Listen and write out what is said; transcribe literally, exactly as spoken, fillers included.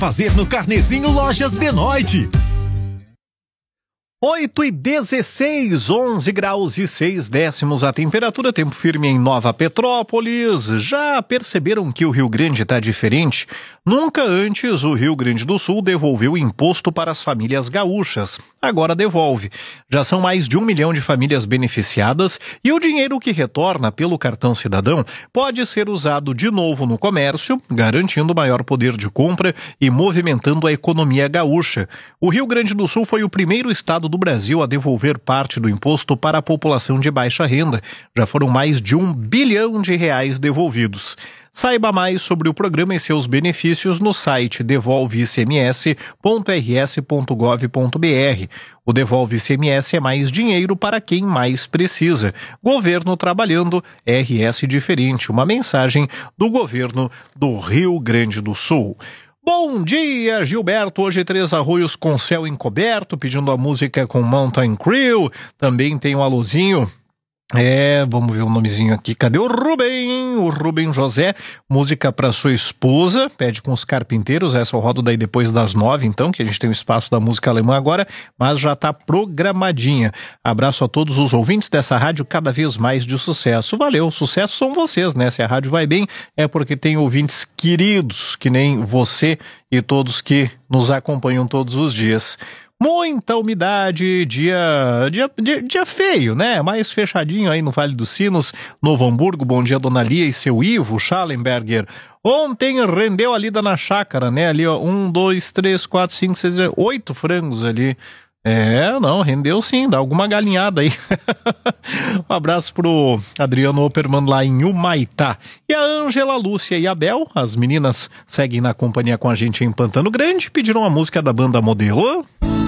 Fazer no Carnezinho Lojas Benoit. oito e dezesseis, onze graus e seis décimos a temperatura, tempo firme em Nova Petrópolis. Já perceberam que o Rio Grande está diferente? Nunca antes o Rio Grande do Sul devolveu imposto para as famílias gaúchas. Agora devolve. Já são mais de um milhão de famílias beneficiadas e o dinheiro que retorna pelo cartão cidadão pode ser usado de novo no comércio, garantindo maior poder de compra e movimentando a economia gaúcha. O Rio Grande do Sul foi o primeiro estado do Brasil a devolver parte do imposto para a população de baixa renda. Já foram mais de um bilhão de reais devolvidos. Saiba mais sobre o programa e seus benefícios no site devolve I C M S ponto r s ponto gov ponto b r. O Devolve I C M S é mais dinheiro para quem mais precisa. Governo trabalhando, R S diferente. Uma mensagem do governo do Rio Grande do Sul. Bom dia, Gilberto. Hoje Três Arroios com céu encoberto, pedindo a música com Mountain Crew. Também tem um alôzinho. É, vamos ver o nomezinho aqui. Cadê o Rubem? O Rubem José. Música para sua esposa. Pede com os carpinteiros. Essa eu rodo daí depois das nove, então, que a gente tem o espaço da música alemã agora, mas já tá programadinha. Abraço a todos os ouvintes dessa rádio cada vez mais de sucesso. Valeu, sucesso são vocês, né? Se a rádio vai bem, é porque tem ouvintes queridos, que nem você e todos que nos acompanham todos os dias. Muita umidade, dia, dia, dia, dia feio, né? Mais fechadinho aí no Vale dos Sinos, Novo Hamburgo. Bom dia, Dona Lia e seu Ivo Schallenberger. Ontem rendeu a lida na chácara, né? Ali, ó, um, dois, três, quatro, cinco, seis, oito frangos ali. É, não, rendeu sim, dá alguma galinhada aí. Um abraço pro Adriano Opperman lá em Humaitá. E a Ângela, Lúcia e a Bel, as meninas seguem na companhia com a gente em Pantano Grande, pediram a música da banda Modelo.